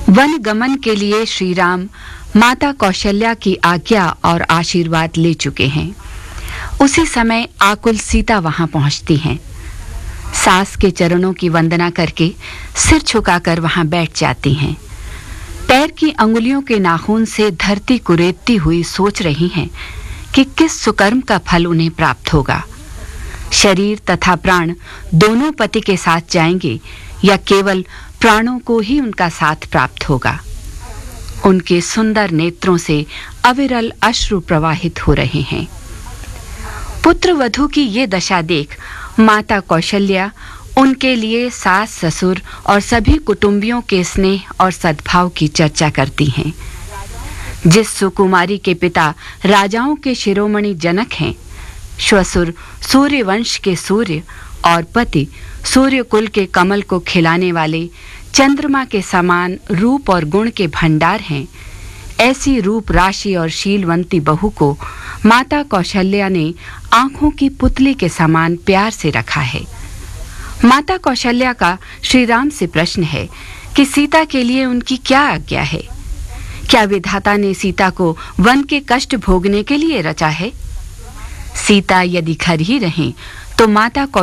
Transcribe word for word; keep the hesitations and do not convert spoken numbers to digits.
One गमन के लिए श्री राम माता कौशल्या की आज्ञा और आशीर्वाद ले चुके हैं। उसी समय आकुल सीता वहां पहुंचती हैं। सास के चरणों की वंदना करके सिर झुकाकर वहां बैठ जाती हैं। पैर की अंगुलियों के नाखून से धरती कुरेदती हुई सोच रही हैं कि किस सुकर्म का फल उन्हें प्राप्त होगा। शरीर तथा प्राण दोनों पति के साथ जाएंगे या केवल प्राणों को ही उनका साथ प्राप्त होगा। उनके सुंदर नेत्रों से अविरल अश्रु प्रवाहित हो रहे हैं। पुत्र वधू की ये दशा देख माता कौशल्या उनके लिए सास ससुर और सभी कुटुंबियों के स्नेह और सद्भाव की चर्चा करती हैं। जिस सुकुमारी के पिता राजाओं के शिरोमणि जनक हैं, श्वसुर सूर्यवंश के सूर्य और पति सूर्य कुल के कमल को खिलाने वाले चंद्रमा के समान रूप और गुण के भंडार हैं, ऐसी रूप राशि और शीलवंती बहू को माता कौशल्या ने आंखों की पुतली के समान प्यार से रखा है। माता कौशल्या का श्री राम से प्रश्न है कि सीता के लिए उनकी क्या आज्ञा है। क्या विधाता ने सीता को वन के कष्ट भोगने के लिए रचा है? सीता यदि घर ही रहें तो माता